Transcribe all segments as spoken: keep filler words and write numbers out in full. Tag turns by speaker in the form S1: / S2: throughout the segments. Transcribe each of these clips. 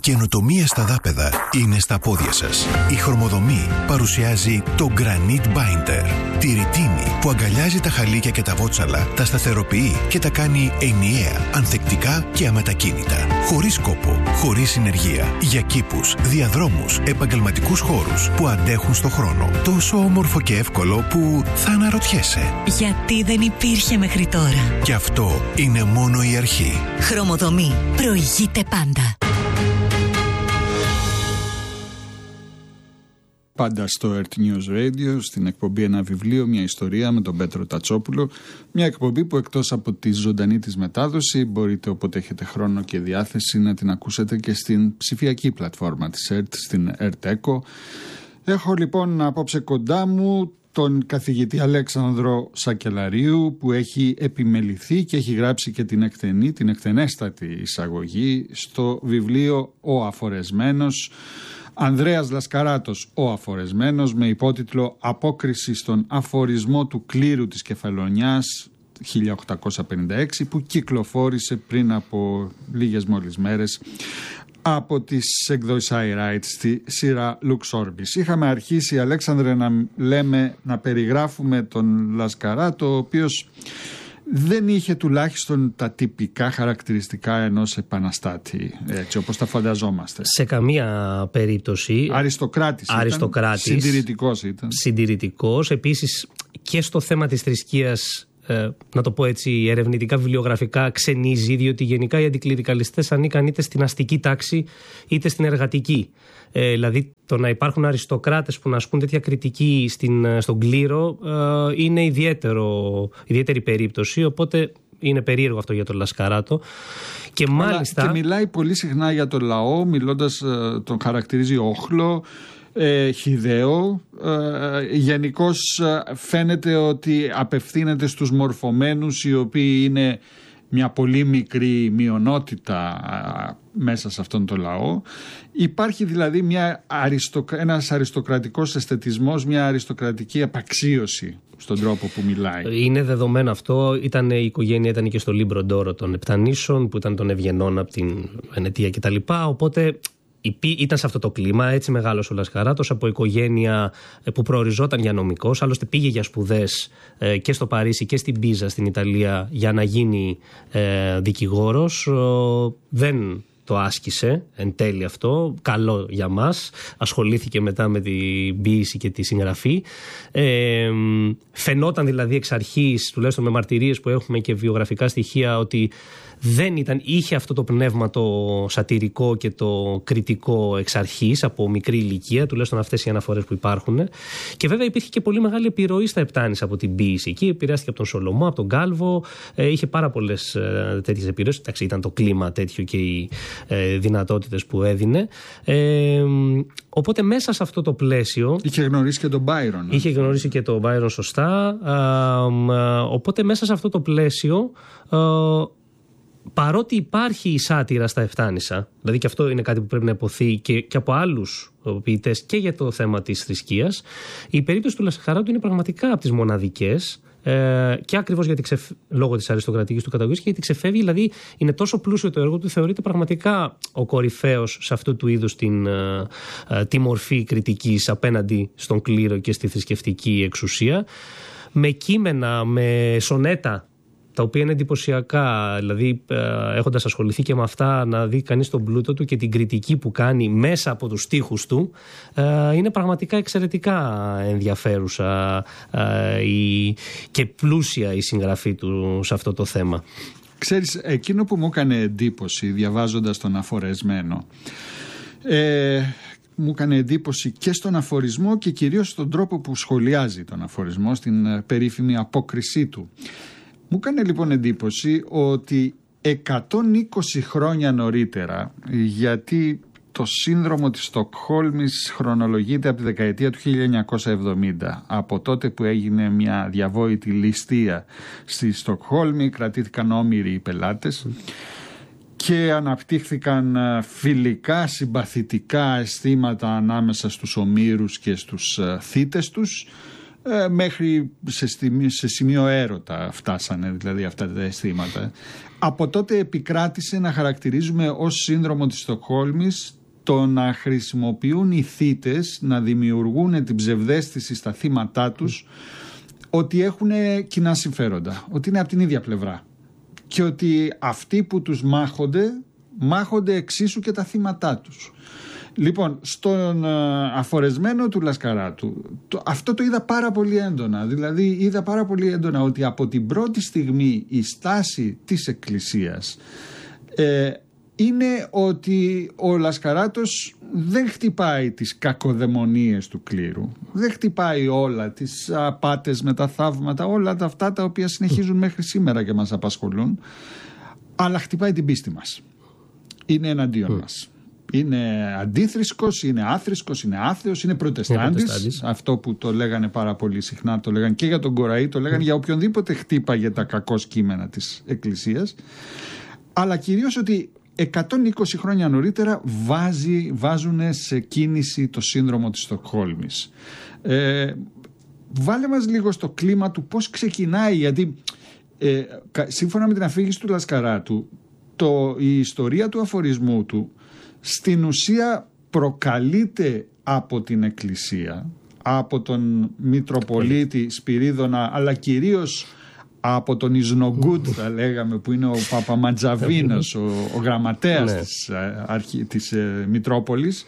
S1: καινοτομία στα δάπεδα είναι στα πόδια σας. Η Χρωμοδομή παρουσιάζει το Granite Binder. Τη ρητίνη που αγκαλιάζει τα χαλίκια και τα βότσαλα, τα σταθεροποιεί και τα κάνει ενιαία, ανθεκτικά και αμετακίνητα. Χωρίς κόπο, χωρίς συνεργεία. Για κήπους, διαδρόμους, επαγγελματικούς χώρους που αντέχουν στο χρόνο. Τόσο όμορφο και εύκολο που θα αναρωτιέσαι.
S2: Γιατί δεν υπήρχε μέχρι τώρα.
S1: Και αυτό είναι μόνο η αρχή.
S2: Χρωμοδομή. Προηγείται πάντα.
S3: Πάντα στο Earth News Radio, στην εκπομπή Ένα Βιβλίο, μια ιστορία με τον Πέτρο Τατσόπουλο. Μια εκπομπή που εκτός από τη ζωντανή της μετάδοση μπορείτε όποτε έχετε χρόνο και διάθεση να την ακούσετε και στην ψηφιακή πλατφόρμα της Earth, στην Earth Echo. Έχω λοιπόν απόψε κοντά μου τον καθηγητή Αλέξανδρο Σακελαρίου, που έχει επιμεληθεί και έχει γράψει και την εκτενή, την εκτενέστατη εισαγωγή στο βιβλίο «Ο Αφορεσμένος». Ανδρέας Λασκαράτος, ο Αφορεσμένος, με υπότιτλο «Απόκριση στον αφορισμό του κλήρου της Κεφαλονιάς» χίλια οκτακόσια πενήντα έξι, που κυκλοφόρησε πριν από λίγες μόλις μέρες από τις εκδόσεις iWrite στη σειρά Lux Orbis. Είχαμε αρχίσει, Αλέξανδρε, να λέμε, να περιγράφουμε τον Λασκαράτο, ο οποίος δεν είχε τουλάχιστον τα τυπικά χαρακτηριστικά ενός επαναστάτη, έτσι όπως τα φανταζόμαστε.
S4: Σε καμία περίπτωση.
S3: Αριστοκράτης ήταν,
S4: Αριστοκράτης,
S3: συντηρητικός ήταν.
S4: Συντηρητικός, επίσης και στο θέμα της θρησκείας, ε, να το πω έτσι ερευνητικά, βιβλιογραφικά, ξενίζει, διότι γενικά οι αντικληρικαλιστές ανήκαν είτε στην αστική τάξη είτε στην εργατική. Ε, δηλαδή το να υπάρχουν αριστοκράτες που να ασκούν τέτοια κριτική στην, στον κλήρο ε, είναι ιδιαίτερο, ιδιαίτερη περίπτωση, οπότε είναι περίεργο αυτό για τον Λασκαράτο. Και μάλιστα.
S3: Και μιλάει πολύ συχνά για τον λαό, μιλώντας, ε, τον χαρακτηρίζει όχλο, ε, χυδαίο. Ε, γενικώς ε, φαίνεται ότι απευθύνεται στους μορφωμένους, οι οποίοι είναι μια πολύ μικρή μειονότητα μέσα σε αυτόν τον λαό. Υπάρχει δηλαδή μια αριστοκρα... ένας αριστοκρατικός αισθετισμός, μια αριστοκρατική απαξίωση στον τρόπο που μιλάει.
S4: Είναι δεδομένο αυτό. Ήταν, η οικογένεια ήταν και στο Λίμπρο Ντόρο των Επτανήσων, που ήταν των Ευγενών από την Βενετία κτλ. Οπότε ήταν σε αυτό το κλίμα, έτσι μεγάλος ο Λασκαράτος, από οικογένεια που προοριζόταν για νομικός. Άλλωστε πήγε για σπουδές και στο Παρίσι και στην Πίζα στην Ιταλία για να γίνει δικηγόρος. Δεν το άσκησε εν τέλει αυτό, καλό για μας. Ασχολήθηκε μετά με την ποίηση και τη συγγραφή. Ε, φαινόταν δηλαδή εξ αρχής, τουλάχιστον με μαρτυρίες που έχουμε και βιογραφικά στοιχεία, ότι δεν ήταν, είχε αυτό το πνεύμα το σατυρικό και το κριτικό εξ αρχής, από μικρή ηλικία, τουλάχιστον αυτές οι αναφορές που υπάρχουν. Και βέβαια υπήρχε και πολύ μεγάλη επιρροή στα Επτάνησα από την ποίηση. Εκεί επηρεάστηκε από τον Σολομό, από τον Κάλβο, ε, είχε πάρα πολλές ε, τέτοιες επιρροές. Εντάξει, ήταν το κλίμα τέτοιο και οι ε, δυνατότητες που έδινε. Ε, οπότε μέσα σε αυτό το πλαίσιο.
S3: Είχε γνωρίσει και τον Μπάιρον.
S4: Είχε γνωρίσει και τον Μπάιρον, σωστά. Ε, ε, οπότε μέσα σε αυτό το πλαίσιο. Ε, Παρότι υπάρχει η σάτυρα στα Ευτάνησα, δηλαδή και αυτό είναι κάτι που πρέπει να υποθεί και, και από άλλους ποιητές και για το θέμα της θρησκείας, η περίπτωση του Λασκαράτου είναι πραγματικά από τις μοναδικές, ε, και ακριβώς γιατί ξεφ... λόγω της αριστοκρατικής του καταγωγής, και γιατί ξεφεύγει, δηλαδή είναι τόσο πλούσιο το έργο του, θεωρείται πραγματικά ο κορυφαίος σε αυτού του είδους την, ε, ε, τη μορφή κριτικής απέναντι στον κλήρο και στη θρησκευτική εξουσία, με κείμενα, με σονέτα, τα οποία είναι εντυπωσιακά, δηλαδή έχοντας ασχοληθεί και με αυτά, να δει κανείς τον πλούτο του και την κριτική που κάνει μέσα από τους στίχους του, είναι πραγματικά εξαιρετικά ενδιαφέρουσα και πλούσια η συγγραφή του σε αυτό το θέμα.
S3: Ξέρεις, εκείνο που μου έκανε εντύπωση διαβάζοντας τον Αφορεσμένο, ε, μου έκανε εντύπωση και στον αφορισμό και κυρίως στον τρόπο που σχολιάζει τον αφορισμό, στην περίφημη απόκρισή του. Μου έκανε λοιπόν εντύπωση ότι εκατόν είκοσι χρόνια νωρίτερα, γιατί το σύνδρομο της Στοκχόλμης χρονολογείται από τη δεκαετία του χίλια εννιακόσια εβδομήντα, από τότε που έγινε μια διαβόητη ληστεία στη Στοκχόλμη, κρατήθηκαν όμηροι οι πελάτες και αναπτύχθηκαν φιλικά, συμπαθητικά αισθήματα ανάμεσα στους ομήρους και στους θύτες τους, μέχρι σε, στιγμί, σε σημείο έρωτα φτάσανε δηλαδή αυτά τα αισθήματα. Από τότε επικράτησε να χαρακτηρίζουμε ως σύνδρομο της Στοκχόλμης το να χρησιμοποιούν οι θύτες, να δημιουργούν την ψευδαίσθηση στα θύματά τους ότι έχουν κοινά συμφέροντα, ότι είναι από την ίδια πλευρά και ότι αυτοί που τους μάχονται, μάχονται εξίσου και τα θύματά τους. Λοιπόν, στον αφορεσμένο του Λασκαράτου, το, αυτό το είδα πάρα πολύ έντονα. Δηλαδή είδα πάρα πολύ έντονα ότι από την πρώτη στιγμή η στάση της Εκκλησίας ε, είναι ότι ο Λασκαράτος δεν χτυπάει τις κακοδαιμονίες του κλήρου, δεν χτυπάει όλα τις απάτες με τα θαύματα, όλα τα αυτά τα οποία συνεχίζουν μέχρι σήμερα και μας απασχολούν, αλλά χτυπάει την πίστη μας. Είναι εναντίον mm. μας. Είναι αντίθρησκος, είναι άθρησκος, είναι άθεος, είναι προτεστάντης. Αυτό που το λέγανε πάρα πολύ συχνά, το λέγανε και για τον Κοραή, το λέγανε mm. για οποιονδήποτε χτύπαγε τα κακώς κείμενα της Εκκλησίας. Αλλά κυρίως ότι εκατόν είκοσι χρόνια νωρίτερα βάζει, βάζουν σε κίνηση το σύνδρομο της Στοκχόλμης. Ε, βάλε μας λίγο στο κλίμα του πώς ξεκινάει, γιατί ε, σύμφωνα με την αφήγηση του Λασκαράτου, το, η ιστορία του αφορισμού του στην ουσία προκαλείται από την Εκκλησία, από τον Μητροπολίτη Σπυρίδωνα, αλλά κυρίως από τον Ισνογκούτ, θα λέγαμε, που είναι ο Παπαμαντζαβίνος, ο, ο γραμματέας ναι. της, αρχή, της ε, Μητρόπολης,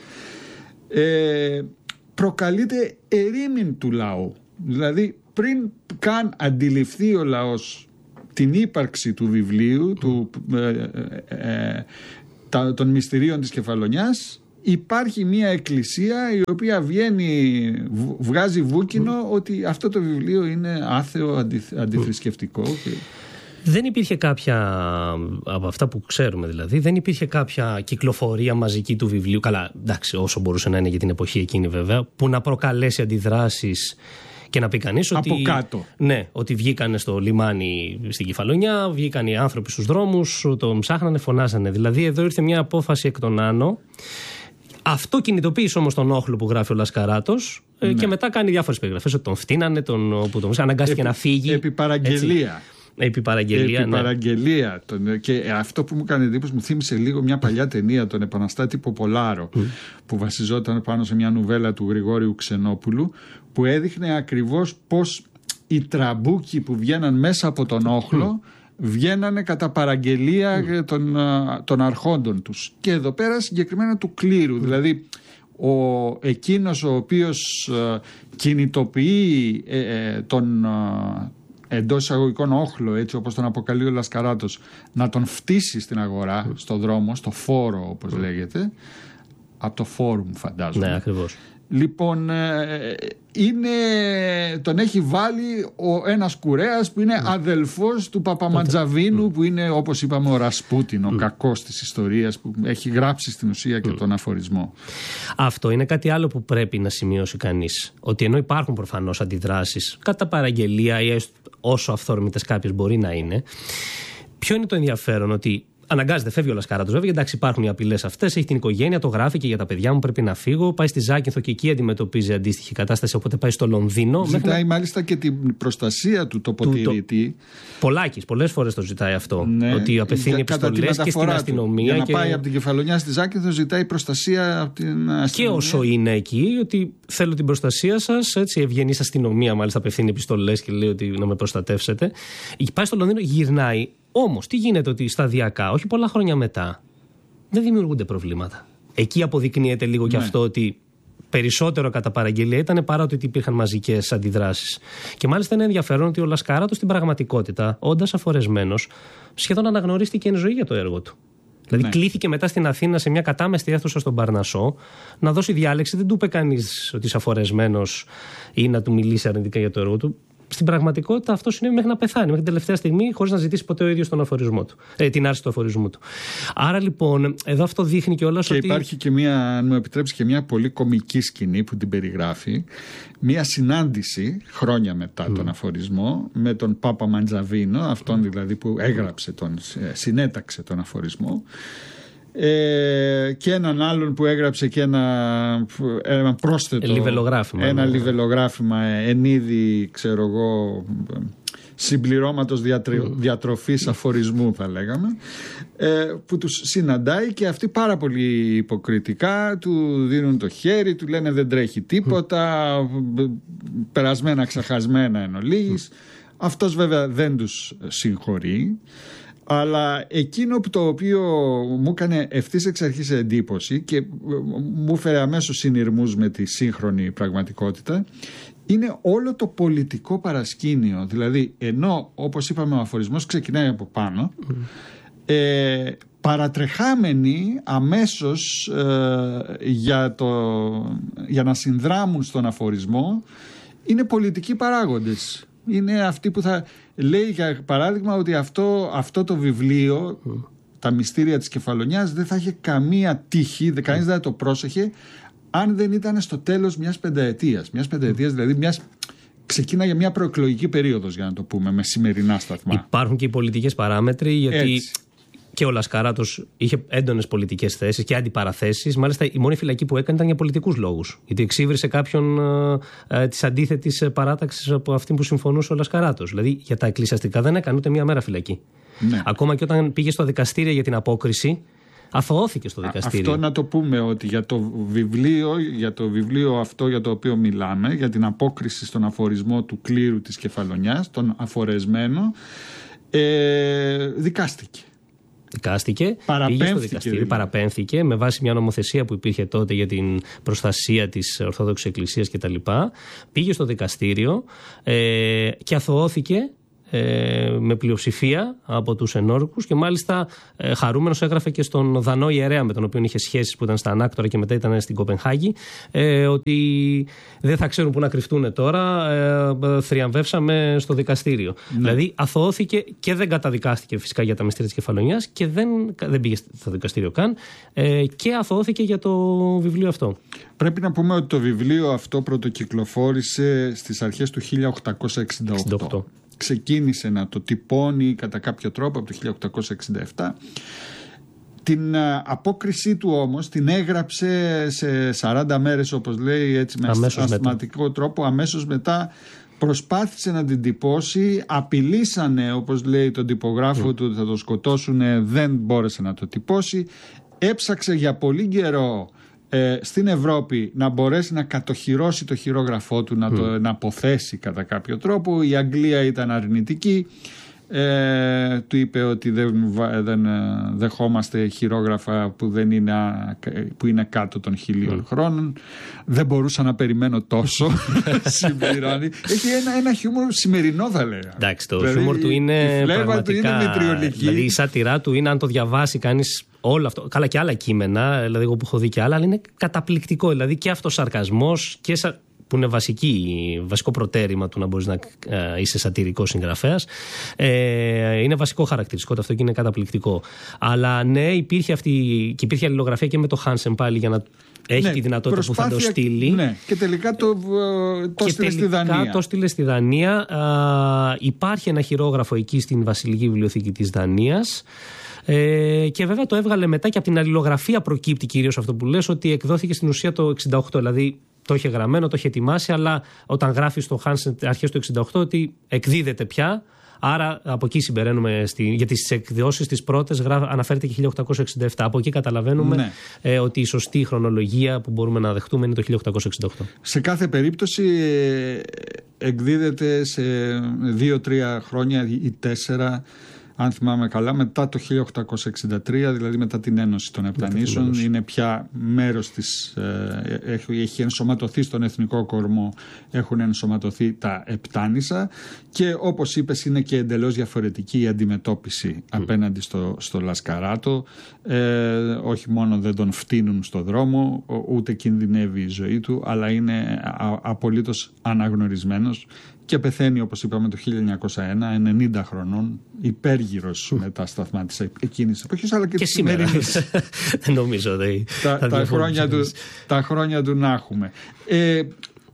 S3: ε, προκαλείται ερήμην του λαού. Δηλαδή πριν καν αντιληφθεί ο λαός την ύπαρξη του βιβλίου, του, ε, ε, ε, τα, των μυστηρίων της Κεφαλονιάς, υπάρχει μια εκκλησία η οποία βγαίνει, βγάζει βούκινο mm. ότι αυτό το βιβλίο είναι άθεο, αντι, αντιθρησκευτικό. Mm. Και...
S4: Δεν υπήρχε κάποια, από αυτά που ξέρουμε δηλαδή, δεν υπήρχε κάποια κυκλοφορία μαζική του βιβλίου, καλά εντάξει όσο μπορούσε να είναι για την εποχή εκείνη βέβαια, που να προκαλέσει αντιδράσεις και να πει κανείς ότι,
S3: από κάτω.
S4: Ναι, ότι βγήκανε στο λιμάνι στην Κεφαλονιά, βγήκαν οι άνθρωποι στους δρόμους, τον ψάχνανε, φωνάζανε. Δηλαδή εδώ ήρθε μια απόφαση εκ των άνω. Αυτό κινητοποίησε όμως τον όχλο που γράφει ο Λασκαράτος ναι. και μετά κάνει διάφορες περιγραφές ότι τον φτύνανε, τον, που τον αναγκάστηκε
S3: επί,
S4: να φύγει.
S3: Επί παραγγελία.
S4: Επί παραγγελία,
S3: Επί
S4: ναι.
S3: παραγγελία. Τον, και αυτό που μου κάνει εντύπωση, μου θύμισε λίγο μια παλιά ταινία, τον Επαναστάτη Ποπολάρο, mm. που βασιζόταν πάνω σε μια νουβέλα του Γρηγόριου Ξενόπουλου, που έδειχνε ακριβώς πως οι τραμπούκοι που βγαίναν μέσα από τον όχλο mm. βγαίνανε κατά παραγγελία mm. των, των αρχόντων τους. Και εδώ πέρα συγκεκριμένα του κλήρου. Mm. Δηλαδή ο, εκείνος ο οποίος uh, κινητοποιεί ε, ε, τον... Uh, εντός εισαγωγικών όχλο, έτσι όπως τον αποκαλεί ο Λασκαράτος, να τον φτύσει στην αγορά, mm. στο δρόμο, στο φόρο όπως mm. λέγεται, από το φόρουμ φαντάζομαι.
S4: Ναι, ακριβώς.
S3: Λοιπόν, είναι, τον έχει βάλει ο ένας κουρέας που είναι mm. αδελφός του Παπαμαντζαβίνου mm. που είναι, όπως είπαμε, ο Ρασπούτιν, ο mm. κακός της ιστορίας, που έχει γράψει στην ουσία και mm. τον αφορισμό.
S4: Αυτό είναι κάτι άλλο που πρέπει να σημειώσει κανείς, ότι ενώ υπάρχουν προφανώς αντιδράσεις κατά παραγγελία ή όσο αυθόρμητες κάποιες μπορεί να είναι, ποιο είναι το ενδιαφέρον? Ότι αναγκάζεται, φεύγει ο Λασκαράτος βέβαια, εντάξει υπάρχουν οι απειλές αυτές, έχει την οικογένεια, το γράφει και για τα παιδιά μου πρέπει να φύγω, πάει στη Ζάκυνθο και εκεί αντιμετωπίζει αντίστοιχη κατάσταση, οπότε πάει στο Λονδίνο.
S3: Ζητάει
S4: μέχρι...
S3: μάλιστα και την προστασία του τοποτηρητή.
S4: Το... Πολάκης, πολλές φορές το ζητάει αυτό, ναι, ότι απευθύνει επιστολές και στην αστυνομία.
S3: Για να
S4: και...
S3: πάει από την Κεφαλονιά στη Ζάκυνθο ζητάει προστασία από την αστυνομία.
S4: Και όσο είναι εκεί, ότι θέλω την προστασία σας, έτσι, ευγενής αστυνομία μάλιστα απευθύνει επιστολές και λέει ότι να με προστατεύσετε. Πάει στο Λονδίνο, γυρνάει. Όμως, τι γίνεται ότι σταδιακά, όχι πολλά χρόνια μετά, δεν δημιουργούνται προβλήματα. Εκεί αποδεικνύεται λίγο ναι. και αυτό ότι περισσότερο κατά παραγγελία ήταν παρά ότι υπήρχαν μαζικές αντιδράσεις. Και μάλιστα είναι ενδιαφέρον ότι ο Λασκαράτος στην πραγματικότητα, όντας αφορεσμένος, σχεδόν αναγνωρίστηκε εν ζωή για το έργο του. Δηλαδή, ναι. κλήθηκε μετά στην Αθήνα σε μια κατάμεστη αίθουσα στον Παρνασσό να δώσει διάλεξη. Δεν του είπε κανείς ότι είσαι αφορεσμένος ή να του μιλήσει αρνητικά για το έργο του. Στην πραγματικότητα αυτό συνέβη μέχρι να πεθάνει, μέχρι την τελευταία στιγμή, χωρίς να ζητήσει ποτέ ο ίδιος τον αφορισμό του, ε, την άρση του αφορισμού του. Άρα λοιπόν, εδώ αυτό δείχνει κιόλας ότι.
S3: Και υπάρχει και μια, αν μου επιτρέψει, και μια πολύ κομική σκηνή που την περιγράφει. Μια συνάντηση χρόνια μετά mm. τον αφορισμό με τον Παπαμαντζαβίνο, αυτόν δηλαδή που έγραψε, τον, συνέταξε τον αφορισμό. Ε, και έναν άλλον που έγραψε και ένα, ένα πρόσθετο
S4: λιβελογράφημα,
S3: ένα
S4: ναι.
S3: λιβελογράφημα εν είδη, ξέρω εγώ, συμπληρώματος διατροφ, διατροφής αφορισμού θα λέγαμε, ε, που τους συναντάει και αυτοί πάρα πολύ υποκριτικά του δίνουν το χέρι, του λένε δεν τρέχει τίποτα, περασμένα ξεχασμένα εν ολίγης. Αυτός βέβαια δεν τους συγχωρεί, αλλά εκείνο που το οποίο μου έκανε ευθύς εξ αρχής εντύπωση και μου φέρε αμέσως συνειρμούς με τη σύγχρονη πραγματικότητα, είναι όλο το πολιτικό παρασκήνιο. Δηλαδή, ενώ όπως είπαμε ο αφορισμός ξεκινάει από πάνω, mm. ε, παρατρεχάμενοι αμέσως ε, για, το, για να συνδράμουν στον αφορισμό είναι πολιτικοί παράγοντες. Είναι αυτοί που θα λέει για παράδειγμα ότι αυτό, αυτό το βιβλίο mm. τα μυστήρια της Κεφαλονιάς δεν θα είχε καμία τύχη, mm. κανείς δεν θα το πρόσεχε αν δεν ήταν στο τέλος μιας πενταετίας. Μιας πενταετίας, δηλαδή μιας. Ξεκίναγε μια προεκλογική περίοδος, για να το πούμε, με σημερινά σταθμά. Υπάρχουν
S4: και οι πολιτικές παράμετροι, γιατί έτσι. Και ο Λασκαράτος είχε έντονες πολιτικές θέσεις και αντιπαραθέσεις. Μάλιστα, η μόνη φυλακή που έκανε ήταν για πολιτικούς λόγους. Γιατί εξύβρισε κάποιον ε, της αντίθετης παράταξης από αυτή που συμφωνούσε ο Λασκαράτος. Δηλαδή, για τα εκκλησιαστικά δεν έκανε ούτε μία μέρα φυλακή. Ναι. Ακόμα και όταν πήγε στο δικαστήριο για την απόκριση, αθωώθηκε στο δικαστήριο.
S3: Αυτό να το πούμε, ότι για το βιβλίο, για το βιβλίο αυτό για το οποίο μιλάμε, για την απόκριση στον αφορισμό του κλήρου της Κεφαλονιάς, τον αφορεσμένο, ε, δικάστηκε.
S4: Δικάστηκε, πήγε στο δικαστήριο, δηλαδή. Παραπέμφθηκε με βάση μια νομοθεσία που υπήρχε τότε για την προστασία της Ορθόδοξης Εκκλησίας κτλ. Πήγε στο δικαστήριο ε, και αθωώθηκε ε, με πλειοψηφία από τους ενόρκους και μάλιστα ε, χαρούμενος έγραφε και στον Δανό ιερέα με τον οποίο είχε σχέσεις, που ήταν στα Ανάκτορα και μετά ήταν στην Κοπενχάγη, ε, ότι δεν θα ξέρουν πού να κρυφτούν τώρα, ε, θριαμβεύσαμε στο δικαστήριο. Ναι. Δηλαδή αθωώθηκε και δεν καταδικάστηκε φυσικά για τα μυστήρια της Κεφαλονιάς και δεν, δεν πήγε στο δικαστήριο καν, ε, και αθωώθηκε για το βιβλίο αυτό.
S3: Πρέπει να πούμε ότι το βιβλίο αυτό πρωτοκυκλοφόρησε στις αρχές του χίλια οκτακόσια εξήντα οκτώ. εξήντα οκτώ. Ξεκίνησε να το τυπώνει κατά κάποιο τρόπο από το χίλια οκτακόσια εξήντα επτά. Την α, απόκρισή του όμως την έγραψε σε σαράντα μέρες, όπως λέει, έτσι με αστματικό τρόπο. Αμέσως μετά προσπάθησε να την τυπώσει, απειλήσανε, όπως λέει, τον τυπογράφο mm. του ότι θα το σκοτώσουν, δεν μπόρεσε να το τυπώσει. Έψαξε για πολύ καιρό Ε, στην Ευρώπη να μπορέσει να κατοχυρώσει το χειρόγραφό του, να mm. το να αποθέσει κατά κάποιο τρόπο. Η Αγγλία ήταν αρνητική, ε, του είπε ότι δεν, δεν δεχόμαστε χειρόγραφα που, δεν είναι, που είναι κάτω των χιλίων mm. χρόνων. Δεν μπορούσα να περιμένω τόσο. Συμπληρώνει. Έχει ένα, ένα χιούμορ σημερινό, θα λέγα.
S4: Εντάξει, το δηλαδή, χιούμορ του είναι πραγματικά,
S3: του είναι μετριολική.
S4: Δηλαδή η σάτυρά του είναι, αν το διαβάσει κανείς όλο αυτό, καλά και άλλα κείμενα, δηλαδή εγώ που έχω δει και άλλα, αλλά είναι καταπληκτικό. Δηλαδή και αυτός σαρκασμός, και σα, που είναι βασική, βασικό προτέρημα του να μπορείς να ε, είσαι σατυρικός συγγραφέας, ε, είναι βασικό χαρακτηριστικό αυτό και είναι καταπληκτικό. Αλλά ναι, υπήρχε αυτή, και υπήρχε αλληλογραφία και με το Χάνσεν πάλι για να έχει ναι, τη δυνατότητα που θα το στείλει.
S3: Ναι, και τελικά το, το στείλε στη Δανία.
S4: Το στείλε στη Δανία. Α, υπάρχει ένα χειρόγραφο εκεί στην Βασιλική Βιβλιοθήκη της Δανίας. Ε, και βέβαια το έβγαλε μετά, και από την αλληλογραφία προκύπτει κυρίως αυτό που λες, ότι εκδόθηκε στην ουσία το εξήντα οκτώ. Δηλαδή το είχε γραμμένο, το είχε ετοιμάσει, αλλά όταν γράφει στο Χάνσεν αρχές του εξήντα οκτώ ότι εκδίδεται πια. Άρα από εκεί συμπεραίνουμε, στη, γιατί στις εκδόσεις τις πρώτες γράφ, αναφέρεται και χίλια οκτακόσια εξήντα επτά. Από εκεί καταλαβαίνουμε ναι. ε, ότι η σωστή χρονολογία που μπορούμε να δεχτούμε είναι το χίλια οκτακόσια εξήντα οκτώ.
S3: Σε κάθε περίπτωση ε, εκδίδεται σε δύο-τρία χρόνια ή τέσσερα, αν θυμάμαι καλά, μετά το χίλια οκτακόσια εξήντα τρία, δηλαδή μετά την Ένωση των Επτανήσων, είναι πια μέρος της, ε, έχει, έχει ενσωματωθεί στον εθνικό κορμό, έχουν ενσωματωθεί τα Επτάνησα, και όπως είπες είναι και εντελώς διαφορετική η αντιμετώπιση mm. απέναντι στο, στο Λασκαράτο. Ε, όχι μόνο δεν τον φτύνουν στο δρόμο, ούτε κινδυνεύει η ζωή του, αλλά είναι α, απολύτως αναγνωρισμένος. Και πεθαίνει, όπως είπαμε, το χίλια εννιακόσια ένα, ενενήντα χρονών, υπέργυρος με τα σταθμά της εκείνης εποχής, αλλά και,
S4: και
S3: της σημερινής.
S4: Δεν νομίζω ότι
S3: τα, τα, χρόνια του, τα χρόνια του να έχουμε. Ε,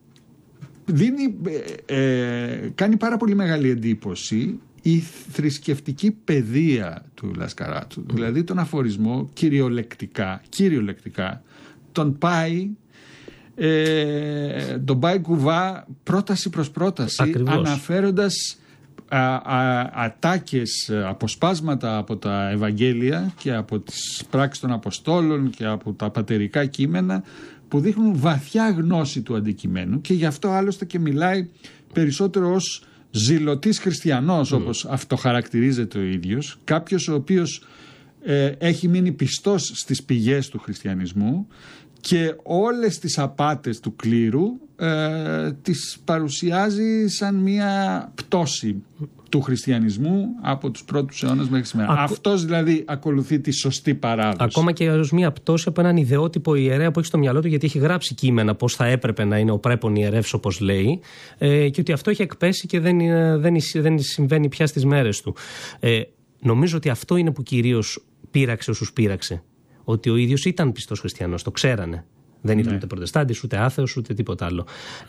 S3: δίνει, ε, κάνει πάρα πολύ μεγάλη εντύπωση η θρησκευτική παιδεία του Λασκαράτου. Mm. Δηλαδή τον αφορισμό κυριολεκτικά, κυριολεκτικά τον πάει... Ε, τον πάει κουβά πρόταση προς πρόταση. Ακριβώς. Αναφέροντας α, α, ατάκες, αποσπάσματα από τα Ευαγγέλια και από τις πράξεις των Αποστόλων και από τα πατερικά κείμενα που δείχνουν βαθιά γνώση του αντικειμένου, και γι' αυτό άλλωστε και μιλάει περισσότερο ως ζηλωτής χριστιανός, mm. όπως αυτοχαρακτηρίζεται ο ίδιος, κάποιος ο οποίος ε, έχει μείνει πιστός στις πηγές του χριστιανισμού και όλες τις απάτες του κλήρου ε, τις παρουσιάζει σαν μια πτώση του χριστιανισμού από τους πρώτους αιώνες μέχρι σήμερα. Ακο... Αυτός δηλαδή ακολουθεί τη σωστή παράδοση. Ακόμα και ως μια πτώση από έναν ιδεότυπο ιερέα που έχει στο μυαλό του, γιατί έχει γράψει κείμενα πώς θα έπρεπε να είναι ο πρέπον ιερεύς, όπως λέει, ε, και ότι αυτό έχει εκπέσει και δεν, δεν, δεν συμβαίνει πια στις μέρες του. Ε, νομίζω ότι αυτό είναι που κυρίως πείραξε όσους πείραξε. Ότι ο ίδιος ήταν πιστός χριστιανός, το ξέρανε. Δεν ήταν ναι. ούτε προτεστάντης, ούτε άθεος, ούτε τίποτα άλλο.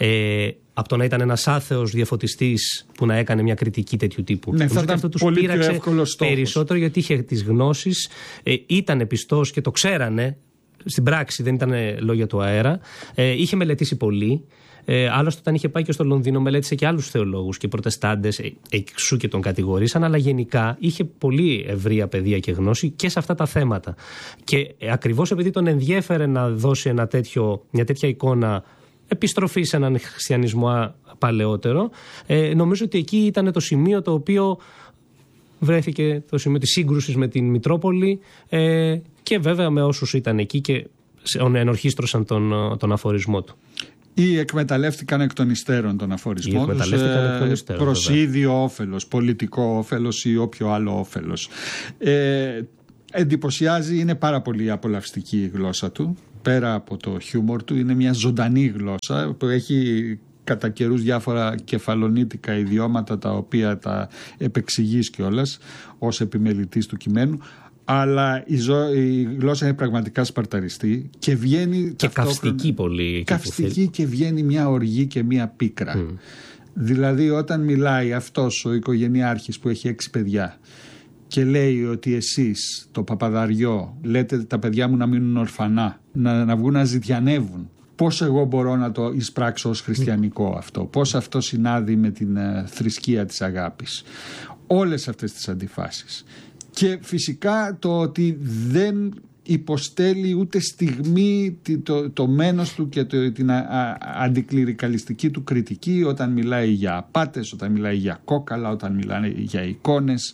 S3: Ε, από το να ήταν ένας άθεος διαφωτιστής που να έκανε μια κριτική τέτοιου τύπου. Ναι, θα ήταν αυτό τους πείραξε περισσότερο, γιατί είχε τις γνώσεις, ε, ήταν πιστός και το ξέρανε. Στην πράξη δεν ήταν λόγια του αέρα. Ε, είχε μελετήσει πολύ. Ε, άλλωστε, όταν είχε πάει και στο Λονδίνο, μελέτησε και άλλους θεολόγους και προτεστάντες, ε, εξού και τον κατηγορήσαν, αλλά γενικά είχε πολύ ευρεία παιδεία και γνώση και σε αυτά τα θέματα. Και ε, ακριβώς επειδή τον ενδιέφερε να δώσει ένα τέτοιο, μια τέτοια εικόνα επιστροφή σε έναν χριστιανισμό παλαιότερο, ε, νομίζω ότι εκεί ήταν το σημείο το οποίο βρέθηκε, το σημείο της σύγκρουσης με την Μητρόπολη, ε, και βέβαια με όσους ήταν εκεί και ενορχίστρωσαν τον, τον αφορισμό του. Ή εκμεταλλεύτηκαν εκ των υστέρων τον αφορισμό τους προς ίδιο όφελος, πολιτικό όφελος ή όποιο άλλο όφελος. Ε, εντυπωσιάζει, είναι πάρα πολύ απολαυστική η γλώσσα του. Πέρα από το χιούμορ του, είναι μια ζωντανή γλώσσα που έχει κατά καιρούς διάφορα κεφαλονίτικα ιδιώματα τα οποία τα επεξηγείς κιόλας ως επιμελητής του κειμένου. Αλλά η, ζω... η γλώσσα είναι πραγματικά σπαρταριστή και βγαίνει. Και καυστική πολύ. Καυστική και βγαίνει μια οργή και μια πίκρα. Mm. Δηλαδή, όταν μιλάει αυτός ο οικογενειάρχης που έχει έξι παιδιά και λέει ότι εσείς, το παπαδαριό, λέτε τα παιδιά μου να μείνουν ορφανά, να, να βγουν να ζητιανεύουν. Πώς εγώ μπορώ να το εισπράξω ως χριστιανικό αυτό, πώς αυτό συνάδει με την uh, θρησκεία της αγάπης. Όλες αυτές τις αντιφάσεις. Και φυσικά το ότι δεν υποστέλει ούτε στιγμή το, το μένος του και το, την α, α, αντικληρικαλιστική του κριτική όταν μιλάει για απάτες, όταν μιλάει για κόκαλα, όταν μιλάει για εικόνες,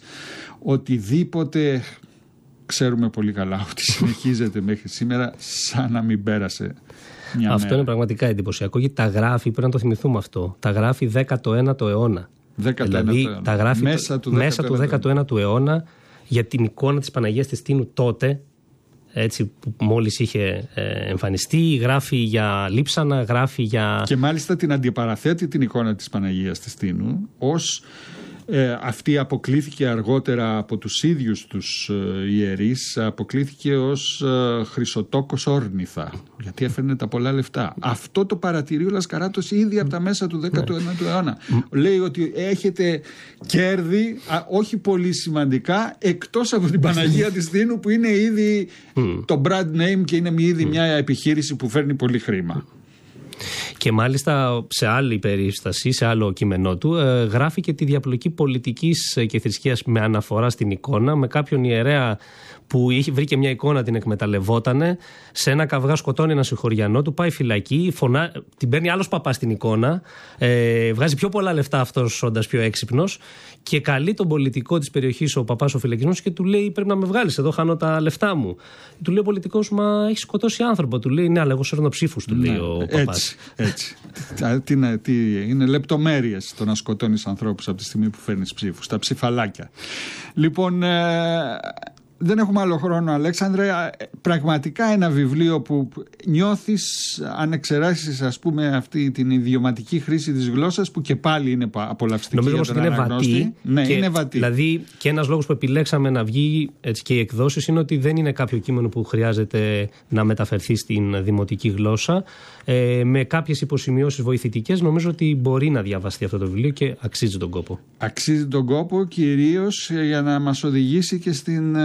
S3: οτιδήποτε. Ξέρουμε πολύ καλά ότι συνεχίζεται μέχρι σήμερα σαν να μην πέρασε μια αυτό μέρα. Είναι πραγματικά εντυπωσιακό, γιατί τα γράφει, πρέπει να το θυμηθούμε αυτό, τα γράφει δέκατο ένατο αιώνα. Δηλαδή τα γράφει μέσα του, μέσα του δέκατο ένατου αιώνα για την εικόνα της Παναγίας της Τίνου τότε, έτσι, που μόλις είχε ε, εμφανιστεί, γράφει για λείψανα, γράφει για... Και μάλιστα την αντιπαραθέτει την εικόνα της Παναγίας της Τίνου ως ε, αυτή αποκλήθηκε αργότερα από τους ίδιους τους ε, ιερείς, αποκλήθηκε ως ε, Χρυσοτόκος Όρνηθα, γιατί έφερνε τα πολλά λεφτά. Αυτό το παρατηρεί ο Λασκαράτος ήδη από τα μέσα του δέκατου ένατου αιώνα. Λέει ότι έχετε κέρδη, α, όχι πολύ σημαντικά, εκτός από την Παναγία της Τίνου που είναι ήδη το brand name και είναι ήδη μια επιχείρηση που φέρνει πολύ χρήμα. Και μάλιστα σε άλλη περίσταση, σε άλλο κείμενό του, ε, γράφει και τη διαπλοκή πολιτικής και θρησκείας με αναφορά στην εικόνα, με κάποιον ιερέα που είχε, βρήκε μια εικόνα, την εκμεταλλευότανε, σε ένα καυγά σκοτώνει ένα συγχωριανό, του πάει φυλακή, φωνά, την παίρνει άλλος παπάς την εικόνα, ε, βγάζει πιο πολλά λεφτά αυτός όντας πιο έξυπνος και καλεί τον πολιτικό της περιοχής, ο παπάς ο φυλακισμένος, και του λέει: πρέπει να με βγάλεις, εδώ χάνω τα λεφτά μου. Του λέει ο πολιτικός: μα έχει σκοτώσει άνθρωπο. Του λέει: ναι, αλλά εγώ σέρνω ψήφους, του λέει ναι, ο παπάς. Έτσι. έτσι. τι, είναι, τι, είναι λεπτομέρειες το να σκοτώνεις ανθρώπους από τη στιγμή που φέρνεις ψήφους, τα ψηφαλάκια. Λοιπόν. Ε, Δεν έχουμε άλλο χρόνο, Αλέξανδρε. Πραγματικά ένα βιβλίο που νιώθεις, αν εξαιρέσεις ας πούμε αυτή την ιδιωματική χρήση της γλώσσας, που και πάλι είναι απολαυστική. Νομίζω για τον είναι βατή. Ναι, και, είναι βατή. Δηλαδή, και ένας λόγος που επιλέξαμε να βγει έτσι και οι εκδόσεις είναι ότι δεν είναι κάποιο κείμενο που χρειάζεται να μεταφερθεί στην δημοτική γλώσσα. Ε, με κάποιες υποσημειώσεις βοηθητικές, νομίζω ότι μπορεί να διαβαστεί αυτό το βιβλίο και αξίζει τον κόπο. Αξίζει τον κόπο, κυρίως για να μας οδηγήσει και στην,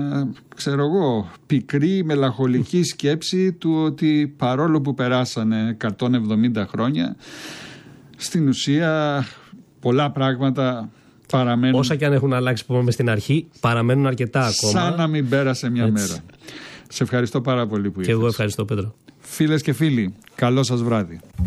S3: ξέρω εγώ, πικρή μελαγχολική σκέψη του ότι παρόλο που περάσανε εκατόν εβδομήντα χρόνια, στην ουσία πολλά πράγματα Παραμένουν...
S4: Όσα και αν έχουν αλλάξει που είπαμε στην αρχή, παραμένουν αρκετά ακόμα.
S3: Σαν να μην πέρασε μια
S4: Έτσι.
S3: μέρα. Σε ευχαριστώ πάρα πολύ που ήρθες.
S4: Και εγώ ευχαριστώ, Πέτρο.
S3: Φίλες και φίλοι, καλό σας βράδυ.